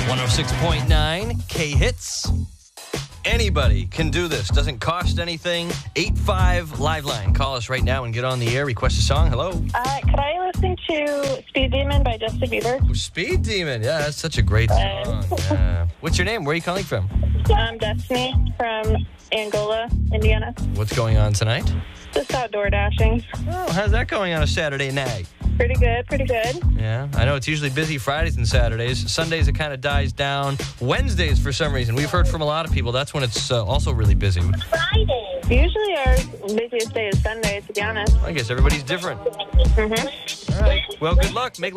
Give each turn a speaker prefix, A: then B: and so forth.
A: 106.9 K-Hits. Anybody can do this. Doesn't cost anything. 85 live line. Call us right now and get on the air. Request a song. Hello.
B: Could I listen to Speed Demon by Justin Bieber?
A: Speed Demon. Yeah, that's such a great song. Yeah. What's your name? Where are you calling from?
B: I'm Destiny from Angola, Indiana.
A: What's going on tonight?
B: Just outdoor dashing.
A: Oh, how's that going on a Saturday night?
B: Pretty good, pretty good.
A: Yeah, I know it's usually busy Fridays and Saturdays. Sundays, it kind of dies down. Wednesdays, for some reason, we've heard from a lot of people, that's when it's also really busy.
B: Friday. Usually our busiest day is Sunday, to be honest.
A: I guess everybody's different.
B: Mm-hmm.
A: All right. Well, good luck. Make